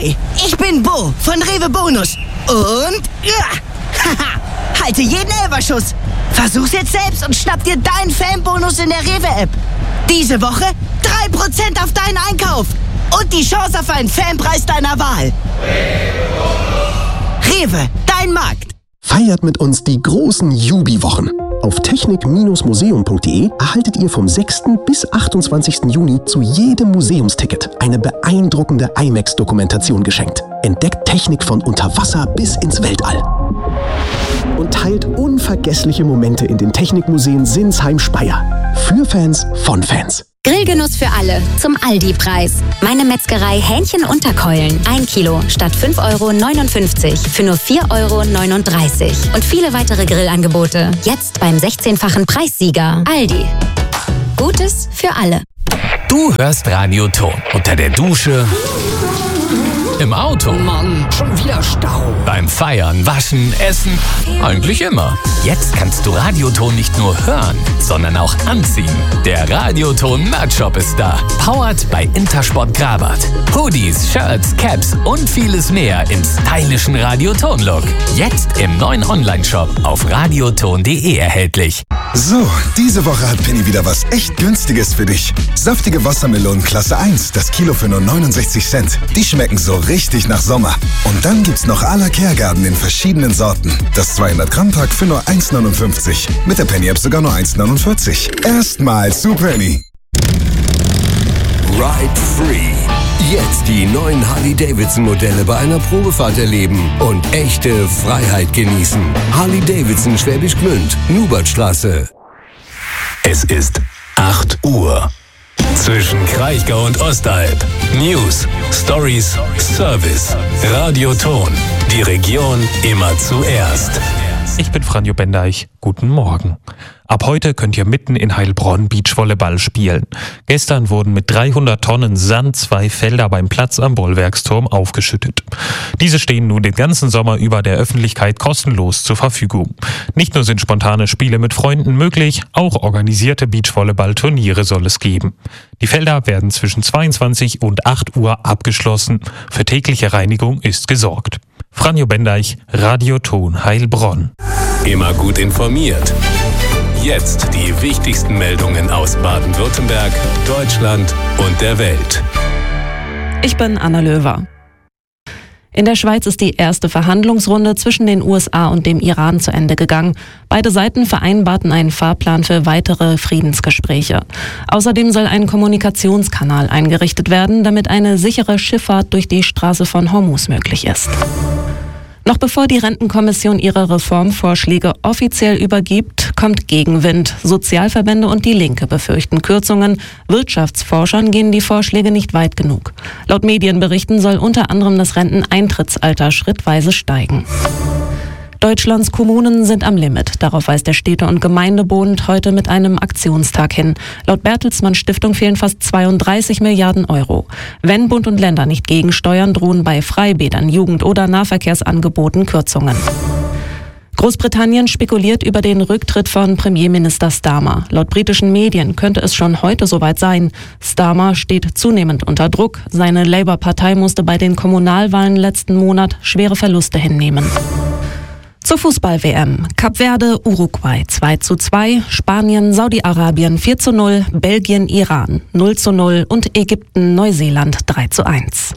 Ahoi, ich bin Bo von Rewe Bonus. Und halte jeden Elferschuss. Versuch's jetzt selbst und schnapp dir deinen Fanbonus in der Rewe-App. Diese Woche 3% auf deinen Einkauf. Und die Chance auf einen Fanpreis deiner Wahl. Rewe, dein Markt. Feiert mit uns die großen Jubi-Wochen. Auf technik-museum.de erhaltet ihr vom 6. bis 28. Juni zu jedem Museumsticket eine beeindruckende IMAX-Dokumentation geschenkt. Entdeckt Technik von unter Wasser bis ins Weltall. Und teilt unvergessliche Momente in den Technikmuseen Sinsheim-Speyer. Für Fans von Fans. Grillgenuss für alle zum Aldi-Preis. Meine Metzgerei Hähnchen-Unterkeulen. 1 Kilo statt 5,59 € für nur 4,39 €. Und viele weitere Grillangebote. Jetzt beim 16-fachen Preissieger. Aldi. Gutes für alle. Du hörst Radio Ton. Unter der Dusche. Im Auto. Mann, schon wieder Stau. Beim Feiern, Waschen, Essen. Eigentlich immer. Jetzt kannst du Radioton nicht nur hören, sondern auch anziehen. Der Radioton Merch-Shop ist da. Powered bei Intersport Grabat. Hoodies, Shirts, Caps und vieles mehr im stylischen Radioton-Look. Jetzt im neuen Online-Shop auf radioton.de erhältlich. So, diese Woche hat Penny wieder was echt Günstiges für dich. Saftige Wassermelonen Klasse 1, das Kilo für nur 69 Cent. Die schmecken so richtig nach Sommer. Und dann gibt's noch à la Kehrgarten in verschiedenen Sorten. Das 200-Gramm-Pack für nur 1,59. Mit der Penny-App sogar nur 1,49. Erstmal zu Penny. Ride Free. Jetzt die neuen Harley-Davidson-Modelle bei einer Probefahrt erleben und echte Freiheit genießen. Harley-Davidson Schwäbisch Gmünd, Nubertstraße. Es ist 8 Uhr. Zwischen Kraichgau und Ostalb. News, Stories, Service. Radioton. Die Region immer zuerst. Ich bin Franjo Bendeich. Guten Morgen. Ab heute könnt ihr mitten in Heilbronn Beachvolleyball spielen. Gestern wurden mit 300 Tonnen Sand 2 Felder beim Platz am Bollwerksturm aufgeschüttet. Diese stehen nun den ganzen Sommer über der Öffentlichkeit kostenlos zur Verfügung. Nicht nur sind spontane Spiele mit Freunden möglich, auch organisierte Beachvolleyball-Turniere soll es geben. Die Felder werden zwischen 22 und 8 Uhr abgeschlossen. Für tägliche Reinigung ist gesorgt. Franjo Bendeich, Radioton Heilbronn. Immer gut informiert. Jetzt die wichtigsten Meldungen aus Baden-Württemberg, Deutschland und der Welt. Ich bin Anna Löwer. In der Schweiz ist die erste Verhandlungsrunde zwischen den USA und dem Iran zu Ende gegangen. Beide Seiten vereinbarten einen Fahrplan für weitere Friedensgespräche. Außerdem soll ein Kommunikationskanal eingerichtet werden, damit eine sichere Schifffahrt durch die Straße von Hormuz möglich ist. Noch bevor die Rentenkommission ihre Reformvorschläge offiziell übergibt, kommt Gegenwind. Sozialverbände und die Linke befürchten Kürzungen. Wirtschaftsforschern gehen die Vorschläge nicht weit genug. Laut Medienberichten soll unter anderem das Renteneintrittsalter schrittweise steigen. Deutschlands Kommunen sind am Limit. Darauf weist der Städte- und Gemeindebund heute mit einem Aktionstag hin. Laut Bertelsmann Stiftung fehlen fast 32 Milliarden Euro. Wenn Bund und Länder nicht gegensteuern, drohen bei Freibädern, Jugend- oder Nahverkehrsangeboten Kürzungen. Großbritannien spekuliert über den Rücktritt von Premierminister Starmer. Laut britischen Medien könnte es schon heute soweit sein. Starmer steht zunehmend unter Druck. Seine Labour-Partei musste bei den Kommunalwahlen letzten Monat schwere Verluste hinnehmen. Zur Fußball-WM. Kap Verde, Uruguay 2:2, Spanien, Saudi-Arabien 4:0, Belgien, Iran 0:0 und Ägypten, Neuseeland 3:1.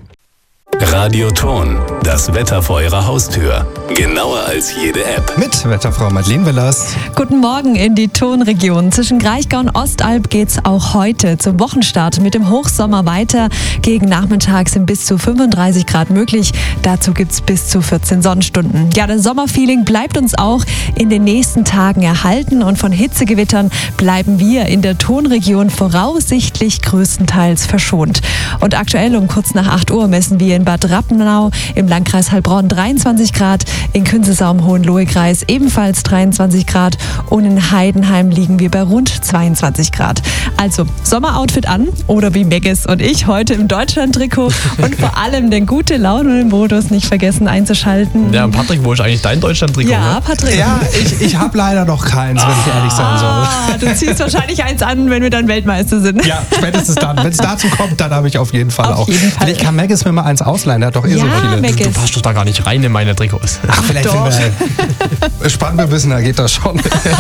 Radioton, das Wetter vor Ihrer Haustür. Genauer als jede App. Mit Wetterfrau Madeleine Willers. Guten Morgen in die Tonregion. Zwischen Kraichgau und Ostalb geht's auch heute zum Wochenstart mit dem Hochsommer weiter. Gegen Nachmittag sind bis zu 35 Grad möglich. Dazu gibt's bis zu 14 Sonnenstunden. Ja, das Sommerfeeling bleibt uns auch in den nächsten Tagen erhalten und von Hitzegewittern bleiben wir in der Tonregion voraussichtlich größtenteils verschont. Und aktuell um kurz nach 8 Uhr messen wir in Bad Rappenau im Landkreis Heilbronn 23 Grad, in Künzelsau im Hohenlohe-Kreis ebenfalls 23 Grad und in Heidenheim liegen wir bei rund 22 Grad. Also Sommeroutfit an oder wie Megges und ich heute im Deutschland-Trikot und vor allem den gute Laune-Modus nicht vergessen einzuschalten. Ja, Patrick, wo ist eigentlich dein Deutschland-Trikot? Ja, Patrick. Ja, ich habe leider noch keins, wenn ich ehrlich sein soll. Du ziehst wahrscheinlich eins an, wenn wir dann Weltmeister sind. Ja, spätestens dann. Wenn es dazu kommt, dann habe ich auf jeden Fall auch. Jeden Fall. Vielleicht kann Megges mir mal eins ausleihen. Nein, er hat doch so viele. Du passt doch da gar nicht rein in meine Trikots. Ach, vielleicht wenn wir spannend wissen, da geht das schon.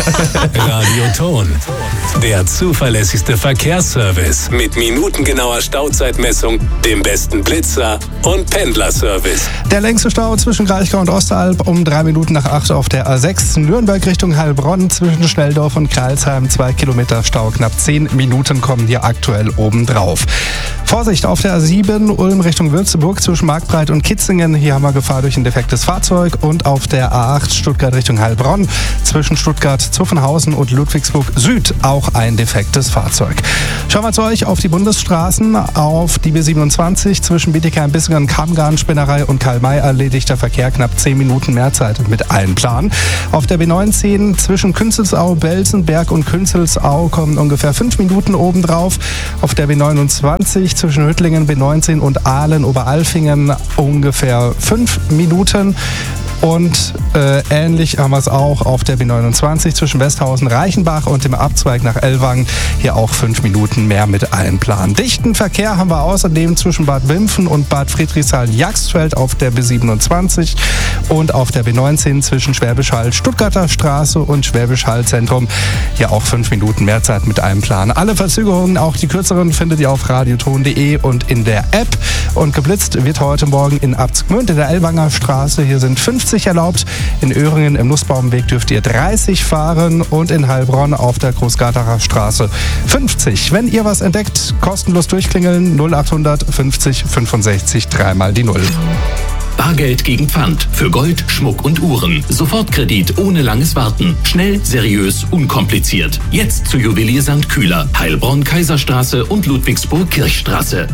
Radioton, der zuverlässigste Verkehrsservice mit minutengenauer Stauzeitmessung, dem besten Blitzer und Pendlerservice. Der längste Stau zwischen Kraichgau und Ostalb um 3 Minuten nach 8 auf der A6. Nürnberg Richtung Heilbronn zwischen Schnelldorf und Kreilsheim 2 Kilometer Stau. Knapp 10 Minuten kommen hier aktuell obendrauf. Vorsicht auf der A7 Ulm Richtung Würzburg zwischen Marktbreit und Kitzingen. Hier haben wir Gefahr durch ein defektes Fahrzeug. Und auf der A8 Stuttgart Richtung Heilbronn zwischen Stuttgart, Zuffenhausen und Ludwigsburg Süd auch ein defektes Fahrzeug. Schauen wir zu euch auf die Bundesstraßen. Auf die B27 zwischen Bietigheim-Bissingen, Kammgarn-Spinnerei und Karl-May erledigt der Verkehr knapp 10 Minuten mehr Zeit mit allen Plan. Auf der B19 zwischen Künzelsau, Belsenberg und Künzelsau kommen ungefähr 5 Minuten obendrauf. Auf der B29 zwischen Hüttlingen, B19 und Aalen, Oberalfingen ungefähr 5 Minuten. Und ähnlich haben wir es auch auf der B29 zwischen Westhausen, Reichenbach und dem Abzweig nach Ellwangen. Hier auch 5 Minuten mehr mit allen Plan. Dichten Verkehr haben wir außerdem zwischen Bad Wimpfen und Bad Friedrichshain-Jagsfeld auf der B27 und auf der B19 zwischen Schwäbisch Hall, Stuttgarter Straße und Schwäbisch Hall Zentrum. Hier auch 5 Minuten mehr Zeit mit allen Plan. Alle Verzögerungen, auch die kürzeren, findet ihr auf radioton.de und in der App. Und geblitzt wird heute Morgen in Abtsgmünd in der Ellwanger Straße. Hier sind 50 erlaubt. In Öhringen im Nussbaumweg dürft ihr 30 fahren und in Heilbronn auf der Großgartacher Straße 50. Wenn ihr was entdeckt, kostenlos durchklingeln 0800 50 65 3 die 0. Bargeld gegen Pfand für Gold, Schmuck und Uhren. Sofortkredit ohne langes Warten. Schnell, seriös, unkompliziert. Jetzt zu Juwelier St. Kühler, Heilbronn, Kaiserstraße und Ludwigsburg Kirchstraße.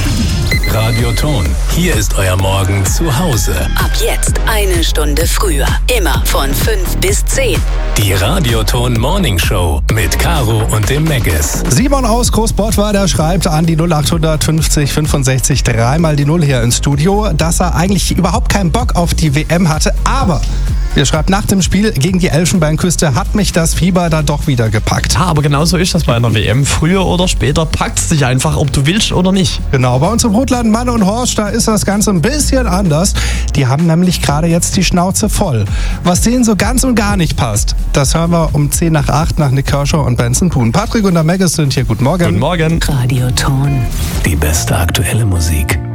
Radioton, hier ist euer Morgen zu Hause. Ab jetzt 1 Stunde früher. Immer von 5 bis 10. Die Radioton Morning Show mit Caro und dem Meggis. Simon aus Großbottweiler schreibt an die 0800 50 65 3 die 0 hier ins Studio, dass er eigentlich überhaupt keinen Bock auf die WM hatte, aber er schreibt, nach dem Spiel gegen die Elfenbeinküste hat mich das Fieber da doch wieder gepackt. Ja, aber genauso ist das bei einer WM. Früher oder später packt es dich einfach, ob du willst oder nicht. Genau, bei uns im Rotland Mann und Horst, da ist das Ganze ein bisschen anders. Die haben nämlich gerade jetzt die Schnauze voll. Was denen so ganz und gar nicht passt, das hören wir um 10 nach 8 nach Nick Kershaw und Benson Poon. Patrick und der Meggis sind hier. Guten Morgen. Guten Morgen. Radioton. Die beste aktuelle Musik.